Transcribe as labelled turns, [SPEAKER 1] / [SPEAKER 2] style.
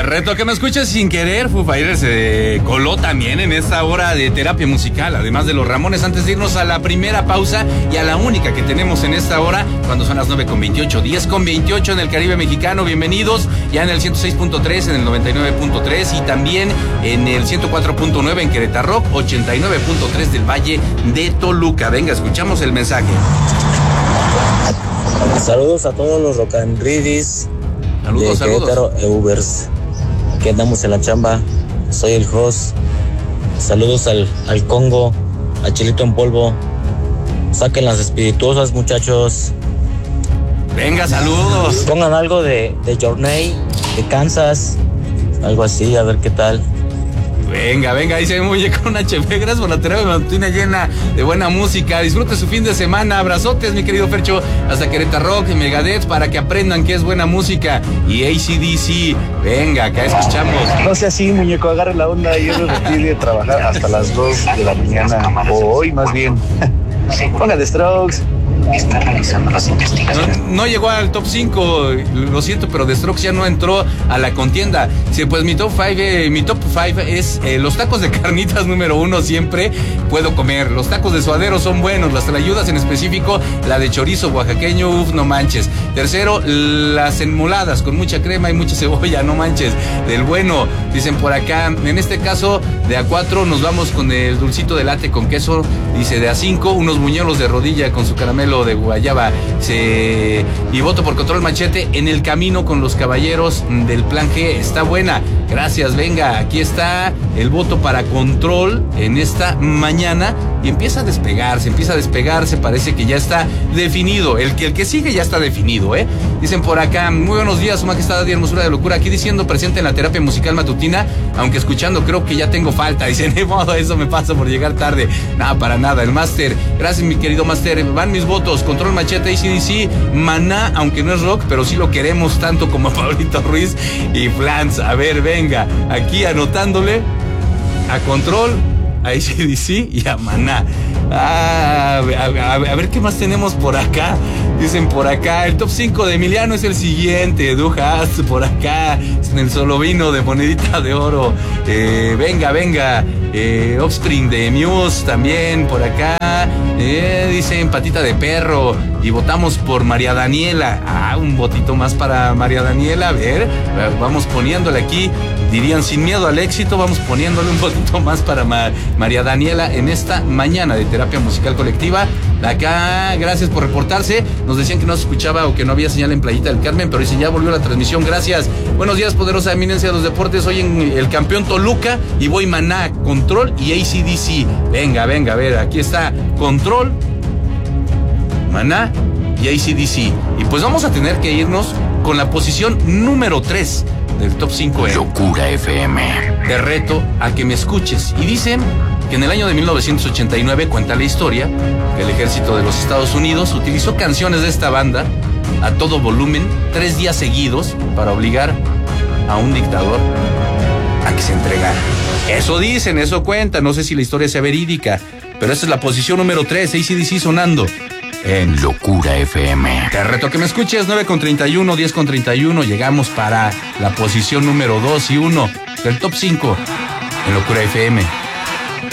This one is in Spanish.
[SPEAKER 1] reto que me escuches sin querer. Foo Fighters se coló también en esta hora de terapia musical, además de los Ramones. Antes de irnos a la primera pausa y a la única que tenemos en esta hora, cuando son las 9:28, 10:28 en el Caribe mexicano. Bienvenidos ya en el 106.3, en el 99.3 y también en el 104.9 en Querétaro, 89.3 del Valle de Toluca. Venga, escuchamos el mensaje.
[SPEAKER 2] Saludos a todos los Rock and Ridis de Querétaro e Ubers. Aquí andamos en la chamba. Soy el host. Saludos al Congo, a Chilito en polvo. Saquen las espirituosas, muchachos.
[SPEAKER 1] Venga, saludos.
[SPEAKER 2] Pongan algo de Journey, de Kansas, algo así, a ver qué tal.
[SPEAKER 1] Venga, ahí se ve muy bien con HP. Gracias por la terapia matutina llena de buena música. Disfrute su fin de semana. Abrazotes, mi querido Fercho, hasta Querétaro Rock y Megadeth para que aprendan qué es buena música. Y AC/DC, venga, acá escuchamos.
[SPEAKER 3] No sea así, muñeco, agarre la onda. Yo lo retiro de trabajar hasta las 2 de la mañana, o hoy más bien. Ponga The Strokes.
[SPEAKER 4] Está realizando las investigaciones.
[SPEAKER 1] No llegó al top 5, lo siento, pero The Strokes ya no entró a la contienda. Sí, pues mi top 5 es los tacos de carnitas número 1 siempre puedo comer. Los tacos de suadero son buenos, las tlayudas en específico, la de chorizo oaxaqueño, no manches. Tercero, las enmoladas con mucha crema y mucha cebolla, no manches, del bueno, dicen por acá. En este caso, de a 4 nos vamos con el dulcito de latte con queso, dice de a 5, unos buñuelos de rodilla con su caramelo de guayaba. Y voto por Control Machete, En el camino con los caballeros del Plan G. Está buena, gracias. Venga, aquí está el voto para Control en esta mañana y empieza a despegarse, parece que ya está definido. El que sigue ya está definido, Dicen por acá, muy buenos días, su majestad y hermosura de locura, aquí diciendo presente en la terapia musical matutina, aunque escuchando creo que ya tengo falta. Dicen, de modo, eso me pasa por llegar tarde. Nada, para nada. El máster, gracias mi querido máster. Van mis votos: Control Machete, AC/DC, Maná, aunque no es rock, pero sí lo queremos tanto como a Pablito Ruiz y Flans. A ver, venga, aquí anotándole a Control, a AC/DC y a Maná. A ver qué más tenemos por acá. Dicen por acá, el top 5 de Emiliano es el siguiente. Dujas por acá, en el solo vino de monedita de oro. Venga. Offspring de Muse también por acá. Dicen patita de perro. Y votamos por María Daniela. Un votito más para María Daniela. A ver, vamos poniéndole aquí. Dirían sin miedo al éxito. Vamos poniéndole un votito más para María Daniela en esta mañana de terapia musical colectiva. Acá, gracias por reportarse. Nos decían que no se escuchaba o que no había señal en Playita del Carmen, pero dicen ya volvió la transmisión. Gracias. Buenos días, poderosa eminencia de los deportes. Hoy en el campeón Toluca y voy Maná, Control y AC/DC. Venga, a ver, aquí está Control, Maná y AC/DC. Y pues vamos a tener que irnos con la posición número 3 del top 5
[SPEAKER 4] Locura FM.
[SPEAKER 1] Te reto a que me escuches. Y dicen que en el año de 1989, cuenta la historia, que el ejército de los Estados Unidos utilizó canciones de esta banda a todo volumen 3 días seguidos para obligar a un dictador a que se entregara. Eso dicen, eso cuentan, no sé si la historia sea verídica, pero esta es la posición número 3, AC/DC sonando en
[SPEAKER 4] Locura FM.
[SPEAKER 1] Te reto a que me escuches, 9:31, 10:31, llegamos para la posición número 2 y 1 del top 5 en Locura FM.